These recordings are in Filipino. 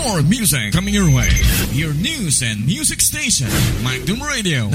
More music coming your way. Your news and music station, Magnum Radio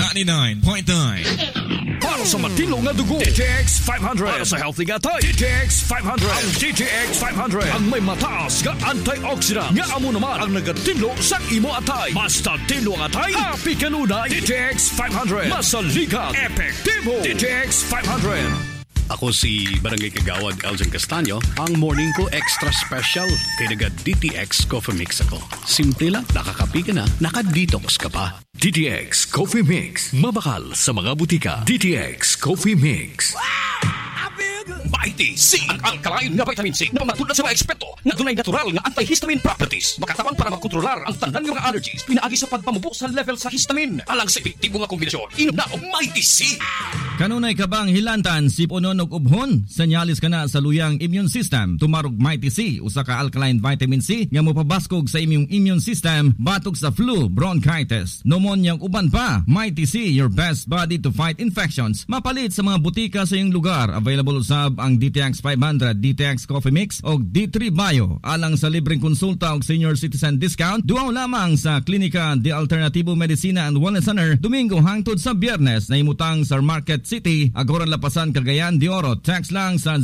99.9. Para sa matilong na dugo, DTX 500. Para sa healthy nga tayo, DTX 500. Ang DTX 500 ang may mataas nga antioxidant nga amo naman ang nagatilo sa imo atay. Basta tilo ang atay, happy kanunay. DTX 500. Masaligat, epektibo. DTX 500. Ako si Barangay Kagawad Elgin Castaño. Ang morning ko extra special kay naga DTX Coffee Mix ako. Simple lang, nakakapi ka na, naka-detox ka pa. DTX Coffee Mix. Mabakal sa mga butika. DTX Coffee Mix. Mighty C, ang alkaline nga vitamin C na matulad sa mga eksperto na dunay natural nga antihistamine properties. Makatawan para makontrolar ang tanan nga mga allergies pinaagi sa pagpamubo sa level sa histamine. Alang sa epektibo nga kombinasyon, inom na og Mighty C. Kanunay ka bang hilantan, siponon ug ubhon? Sanyalis ka na sa luyang immune system. Tumarog Mighty C, usa ka alkaline vitamin C nga mopabaskog sa imong immune system batok sa flu, bronchitis, pneumonia ug uban pa. Mighty C, your best buddy to fight infections. Mapalit sa mga butika sa iyong lugar. Available usab ang DTX 500, DTX Coffee Mix o D3 Bio. Alang sa libreng konsulta o senior citizen discount, duaw lamang sa Klinika de Alternativo Medicina and Wellness Center, Domingo hangtod sa Biyernes na imutang sa Market City, Agoran Lapasan, Cagayan de Oro. Text lang sa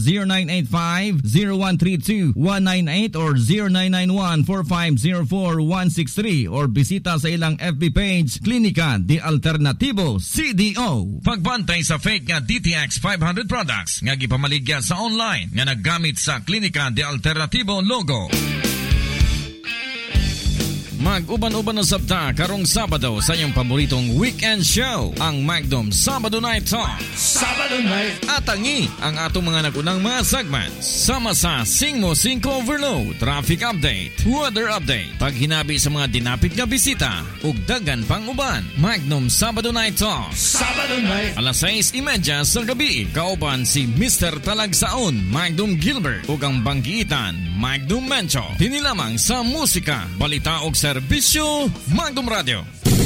0985-0132-198 or 0991-4504-163 or bisita sa ilang FB page, Klinika de Alternativo CDO. Pagbantay sa fake nga DTX 500 products nga gipamaligya sa online nga naggamit sa Klinika de Alternativo logo. Mag-uban-uban na sabta karong Sabado sa iyong paboritong weekend show, ang Magnum Sabado Night Talk. Sabado Night. Atangi ang atong mga nagunang mga segments. Sama sa Sing Mo 5 Overload, Traffic Update, Weather Update, paghinabi sa mga dinapit nga bisita, ug dagan pang uban. Magnum Sabado Night Talk. Sabado Night. Alas 6:30 sa gabi, kauban si Mr. Talagsaon, Magnum Gilbert, ug ang banggiitan, Magnum Mencho. Tinilamang sa musika, balita ug serbisyo, Magnum Radio.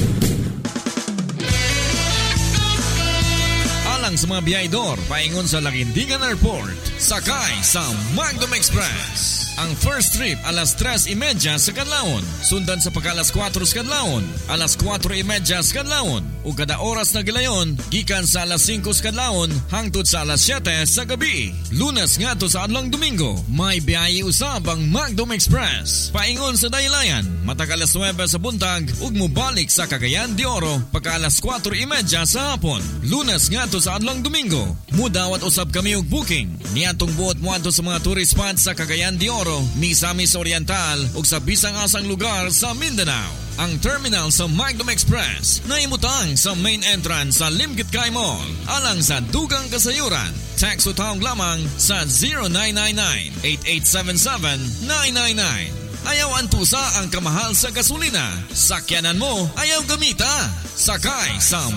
Alang sa mga biyahedor, paingon sa Laguindigan Airport, sakay sa Magnum Express. Ang first trip alas 3:30 sa kadlawon, sundan sa pagka-alas 4 sa kadlawon, alas 4:30 sa kadlawon, ug kada oras na gilayon gikan sa alas 5 sa kadlawon hangtod sa alas 7 sa gabi. Lunes ngadto sa adlong Domingo, may biyahe usab ang Magnum Express. Paingon sa daylayan, matag alas 9 sa buntag ug mobalik sa Cagayan de Oro pagka alas 4:30 sa hapon. Lunes ngadto sa adlong Domingo, mudawat usab kami og booking niadtong buot moadto sa mga tourist spots sa Cagayan de Oro, Misamis Oriental ug sa bisang-asang lugar sa Mindanao. Ang terminal sa Magnum Express na imutang sa main entrance sa Limkit Kay Mall. Alang sa dugang kasayuran, text o tawag lamang sa 0999-8877-999. Ayaw antusa ang kamahal sa gasolina. Sakyanan mo, ayaw gamita. Sakay sa